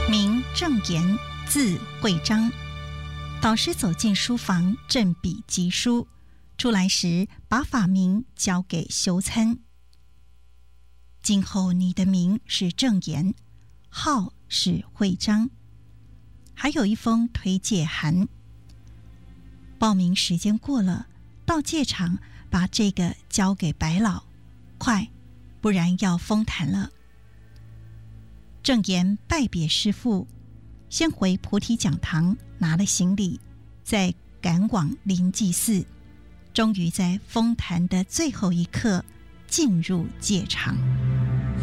名正言，字慧章。导师走进书房，振笔疾书，出来时把法名交给修参。今后你的名是正言，号是慧章。还有一封推介函。报名时间过了，到戒场把这个交给白老，快，不然要封坛了。正言拜别师父，先回菩提讲堂拿了行李，再赶往灵济寺，终于在封坛的最后一刻进入戒场。